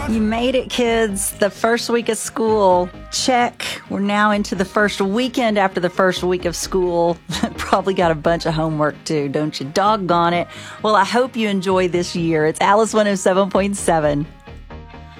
You made it, kids. The first week of school. Check. We're now into the first weekend after the first week of school. Probably got a bunch of homework too, don't you? Doggone it. Well, I hope you enjoy this year. It's Alice 107.7.